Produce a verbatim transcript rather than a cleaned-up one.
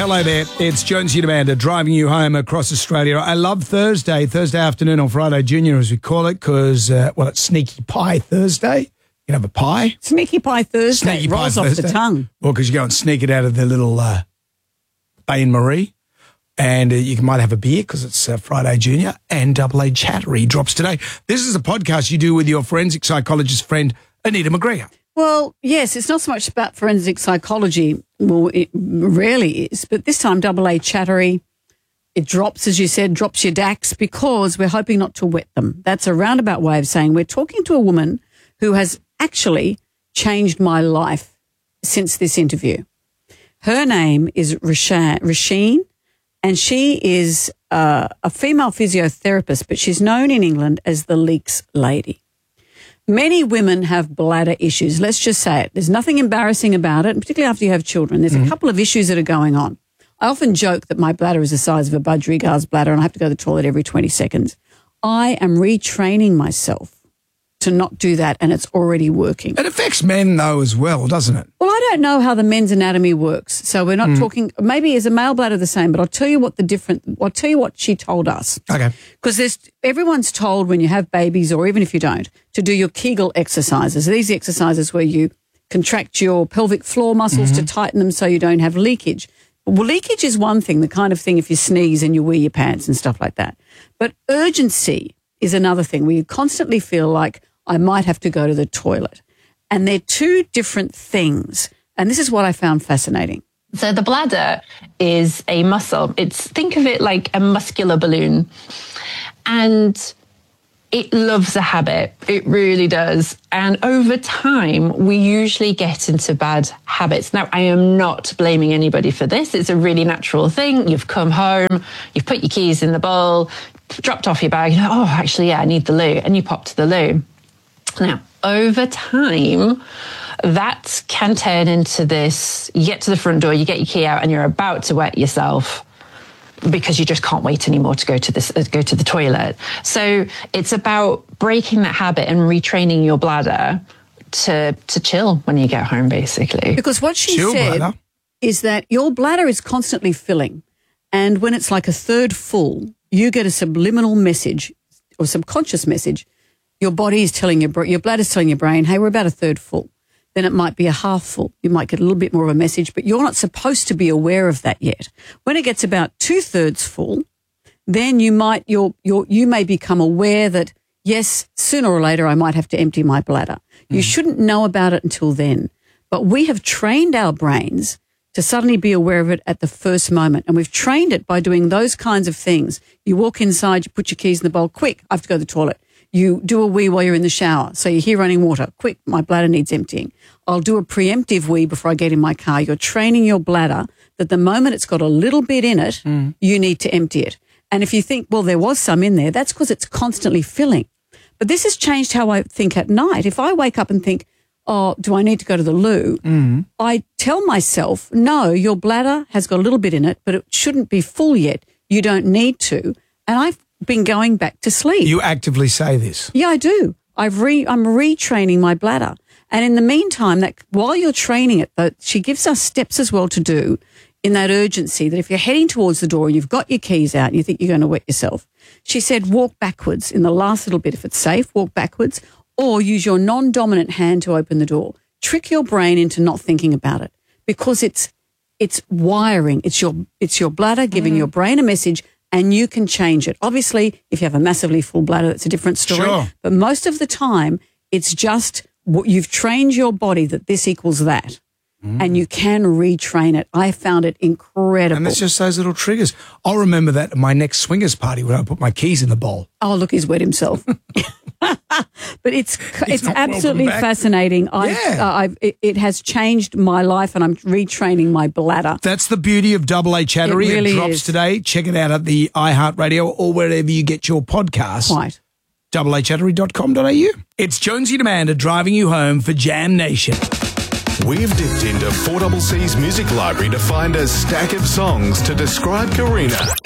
Hello there. It's Jonesy and Amanda driving you home across Australia. I love Thursday, Thursday afternoon or Friday Junior as we call it because, uh, well, it's Sneaky Pie Thursday. You can have a pie. Sneaky Pie Thursday. Sneaky rolls Pie off Thursday. the tongue. Well, because you go and sneak it out of the little uh, Bain Marie. And uh, you might have a beer because it's uh, Friday Junior. And Double A Chattery drops today. This is a podcast you do with your forensic psychologist friend, Anita McGregor. Well, yes, it's not so much about forensic psychology. Well, it rarely is. But this time, Double A Chattery, it drops, as you said, drops your dacks because we're hoping not to wet them. That's a roundabout way of saying we're talking to a woman who has actually changed my life since this interview. Her name is Rashaan, Rasheen, and she is uh, a female physiotherapist, but she's known in England as the Leaks Lady. Many women have bladder issues. Let's just say it. There's nothing embarrassing about it, and particularly after you have children. There's mm-hmm. a couple of issues that are going on. I often joke that my bladder is the size of a budgerigars bladder and I have to go to the toilet every twenty seconds. I am retraining myself to not do that, and it's already working. It affects men, though, as well, doesn't it? Well, I don't know how the men's anatomy works, so we're not mm. talking. Maybe is a male bladder the same, but I'll tell you what the different. I'll tell you what she told us. Okay. Because there's everyone's told when you have babies, or even if you don't, to do your Kegel exercises. These are exercises where you contract your pelvic floor muscles mm-hmm. to tighten them so you don't have leakage. Well, leakage is one thing, the kind of thing if you sneeze and you wear your pants and stuff like that. But urgency is another thing where you constantly feel like I might have to go to the toilet. And they're two different things. And this is what I found fascinating. So the bladder is a muscle. It's, think of it like a muscular balloon. And it loves a habit. It really does. And over time, we usually get into bad habits. Now, I am not blaming anybody for this. It's a really natural thing. You've come home, you've put your keys in the bowl, dropped off your bag, you know, oh, actually, yeah, I need the loo. And you pop to the loo. Now, over time, that can turn into this, you get to the front door, you get your key out and you're about to wet yourself because you just can't wait anymore to go to this, uh, go to the toilet. So it's about breaking that habit and retraining your bladder to, to chill when you get home, basically. Because what she Chill said bladder. is that your bladder is constantly filling. And when it's like a third full, you get a subliminal message or subconscious message. Your body is telling your, your bladder's telling your brain, hey, we're about a third full. Then it might be a half full. You might get a little bit more of a message, but you're not supposed to be aware of that yet. When it gets about two thirds full, then you might, you're, you're, you may become aware that, yes, sooner or later I might have to empty my bladder. Mm. You shouldn't know about it until then. But we have trained our brains to suddenly be aware of it at the first moment. And we've trained it by doing those kinds of things. You walk inside, you put your keys in the bowl, quick, I have to go to the toilet. You do a wee while you're in the shower. So you hear running water. Quick, my bladder needs emptying. I'll do a preemptive wee before I get in my car. You're training your bladder that the moment it's got a little bit in it, mm. you need to empty it. And if you think, well, there was some in there, that's because it's constantly filling. But this has changed how I think at night. If I wake up and think, oh, do I need to go to the loo? Mm. I tell myself, no, your bladder has got a little bit in it, but it shouldn't be full yet. You don't need to. And I've been going back to sleep. You actively say this? Yeah, I do. I've re, I'm retraining my bladder. And in the meantime, that while you're training it, though, she gives us steps as well to do in that urgency that if you're heading towards the door and you've got your keys out and you think you're going to wet yourself, she said walk backwards in the last little bit. If it's safe, walk backwards or use your non-dominant hand to open the door. Trick your brain into not thinking about it because it's it's wiring. It's your, it's your bladder giving mm. your brain a message. And you can change it. Obviously, if you have a massively full bladder, that's a different story. Sure. But most of the time, it's just what you've trained your body that this equals that. Mm. And you can retrain it. I found it incredible. And it's just those little triggers. I'll remember that at my next swingers party when I put my keys in the bowl. Oh, look, he's wet himself. But it's He's it's absolutely fascinating. I, yeah. uh, I've, it, it has changed my life and I'm retraining my bladder. That's the beauty of Double A Chattery. It really it drops is. today. Check it out at the iHeartRadio or wherever you get your podcasts. Quite. double a chattery dot com dot a u. It's Jonesy and Amanda driving you home for Jam Nation. We've dipped into four C C's music library to find a stack of songs to describe Karina.